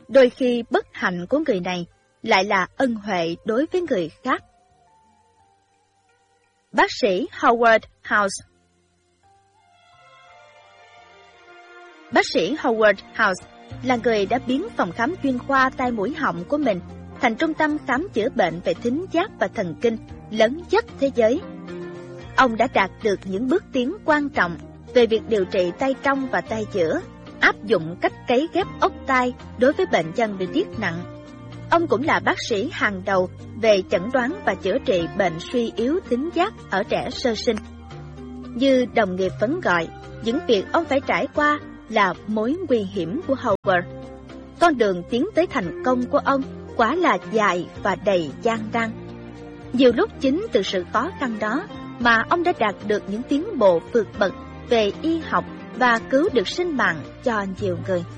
đôi khi bất hạnh của người này lại là ân huệ đối với người khác. Bác sĩ Howard House. Bác sĩ Howard House là người đã biến phòng khám chuyên khoa tai mũi họng của mình thành trung tâm khám chữa bệnh về thính giác và thần kinh lớn nhất thế giới. Ông đã đạt được những bước tiến quan trọng về việc điều trị tai trong và tai giữa, áp dụng cách cấy ghép ốc tai đối với bệnh nhân bị điếc nặng. Ông cũng là bác sĩ hàng đầu về chẩn đoán và chữa trị bệnh suy yếu thính giác ở trẻ sơ sinh. Như đồng nghiệp vẫn gọi, những việc ông phải trải qua là mối nguy hiểm của Howard. Con đường tiến tới thành công của ông quả là dài và đầy gian nan. Nhiều lúc chính từ sự khó khăn đó mà ông đã đạt được những tiến bộ vượt bậc về y học và cứu được sinh mạng cho nhiều người.